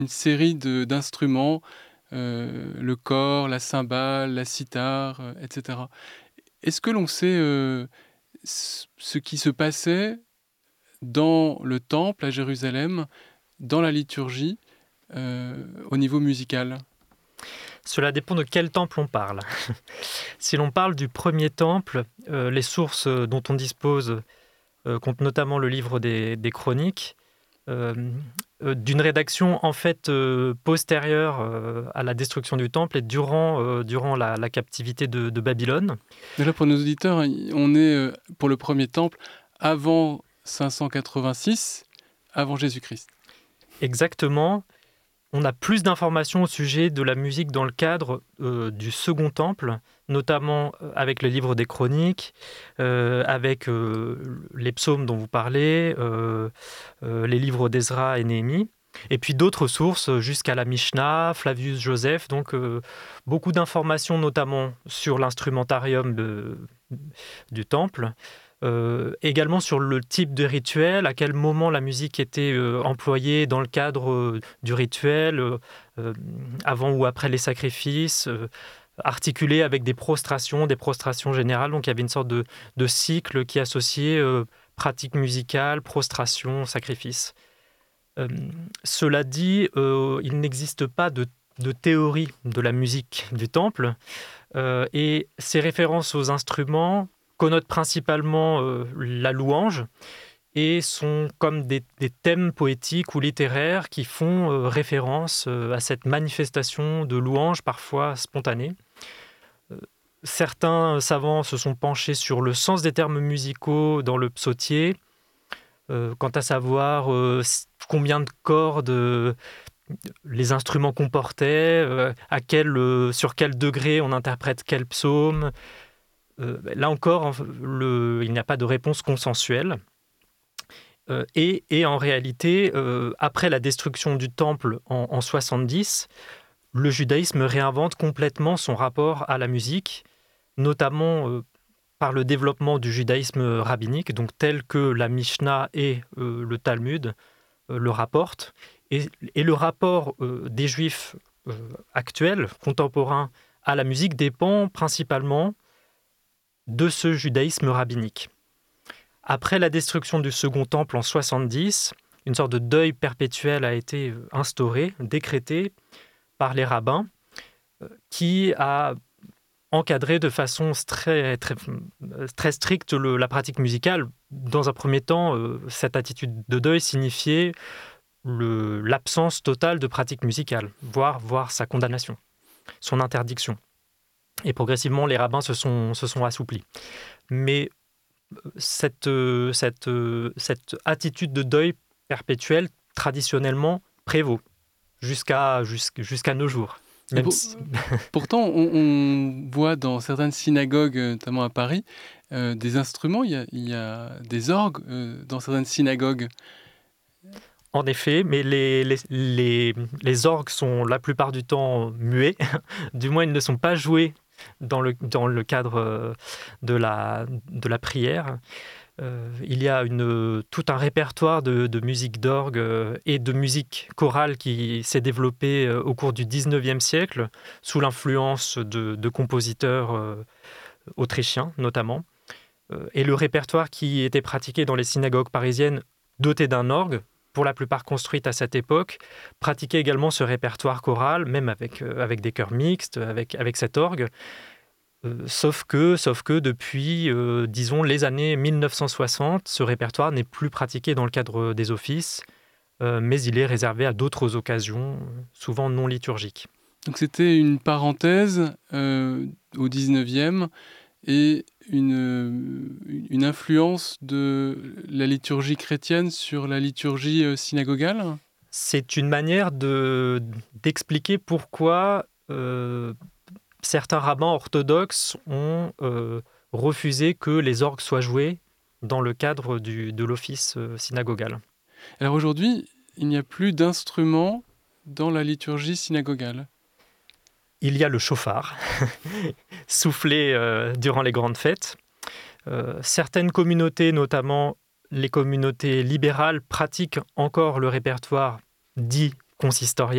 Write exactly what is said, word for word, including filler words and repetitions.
une série de d'instruments, heu, le cor, la cymbale, la cithare, heu, et cetera. Est-ce que l'on sait, heu, ce ce qui se passait dans le temple à Jérusalem, dans la liturgie, heu, au niveau musical? Cela dépend de quel temple on parle. Si l'on parle du premier temple, heu, les sources, heu, dont on dispose, heu, comptent notamment le livre des des Chroniques, hem, heu, d'une rédaction en fait, heu, postérieure, heu, à la destruction du temple et durant, heu, durant la la captivité de de Babylone. Déjà pour nos auditeurs, hein, i on est, heu, pour le premier temple, avant cinq cent quatre-vingt-six, avant Jésus-Christ. Exactement. On a plus d'informations au sujet de la musique dans le cadre, heu, du second temple, notamment, heu, avec le livre des Chroniques, heu, avec, heu, les psaumes dont vous parlez, heu heu, les livres d'Ezra et Néhémie et puis d'autres sources, heu, jusqu'à la Mishnah, Flavius Joseph, donc heu, beaucoup d'informations notamment sur l'instrumentarium de du temple, heu, également sur le type de rituel, à quel moment la musique était, heu, employée dans le cadre, heu, du rituel, heu, hem, avant ou après les sacrifices, heu, articulé avec des prostrations, des prostrations générales. Donc il y avait une sorte de de cycle qui associait, heu, pratique musicale, prostration, sacrifice. Hem, cela dit, heu, il n'existe pas de de théorie de la musique du temple, heu et ces références aux instruments connotent principalement, heu, la louange et sont comme des des thèmes poétiques ou littéraires qui font, heu, référence, heu, à cette manifestation de louange parfois spontanée. Heu, Certains savants se sont penchés sur le sens des termes musicaux dans le psautier, heu, quant à savoir, heu, s combien de cordes, heu, les instruments comportaient, heu, à quel, heu, sur quel degré on interprète quel psaume. Heu, beh, là encore, en f le il n'y a pas de réponse consensuelle. Heu et et en réalité, heu, après la destruction du temple en en soixante-dix, le judaïsme réinvente complètement son rapport à la musique, notamment, heu, par le développement du judaïsme rabbinique, donc tel que la Mishnah et heu, le Talmud, heu, le rapportent et et le rapport, heu, des Juifs, heu, actuels, contemporains à la musique dépend principalement de ce judaïsme rabbinique. Après la destruction du second temple en soixante-dix, une sorte de deuil perpétuel a été euh, instauré, décrété par les rabbins, euh, qui a encadré de façon très, très, euh, très stricte le- la pratique musicale. Dans un premier temps, euh, cette attitude de deuil signifiait le- l'absence totale de pratique musicale, voire, voire sa condamnation, son interdiction. Et progressivement, les rabbins se sont, se sont assouplis. Mais cette, euh, cette, euh, cette attitude de deuil perpétuel, traditionnellement, prévaut jusqu'à jusqu'- jusqu'à nos jours. Et Même pour si... pourtant, on on voit dans certaines synagogues, heu, notamment à Paris, heu, des instruments. Il y a il y a des orgues, heu, dans certaines synagogues. En effet, mais les, les, les, les orgues sont la plupart du temps muets, du moins ils ne sont pas joués dans le, dans le cadre euh, de la, de la prière. Euh, il y a une, tout un répertoire de, de musique d'orgue euh, et de musique chorale qui s'est développé euh, au cours du dix-neuvième siècle, sous l'influence de, de compositeurs euh, autrichiens notamment. Euh, et le répertoire qui était pratiqué dans les synagogues parisiennes, doté d'un orgue, pour la plupart construite à cette époque, pratiquait également ce répertoire choral, même avec, euh, avec des chœurs mixtes, avec, avec cet orgue. Euh, sauf que, sauf que depuis, euh, disons, les années mille neuf cent soixante, ce répertoire n'est plus pratiqué dans le cadre des offices, euh, mais il est réservé à d'autres occasions, souvent non liturgiques. Donc c'était une parenthèse, heu, au dix-neuvième et une, heu, une influence de la liturgie chrétienne sur la liturgie, heu, synagogale? C'est une manière de, d'expliquer pourquoi euh, certains rabbins orthodoxes ont euh, refusé que les orgues soient joués dans le cadre du, de l'office euh, synagogal. Alors aujourd'hui, il n'y a plus d'instruments dans la liturgie synagogale. Il y a le chauffard, soufflé euh, durant les grandes fêtes. Euh, certaines communautés, notamment les communautés libérales, pratiquent encore le répertoire dit consistorial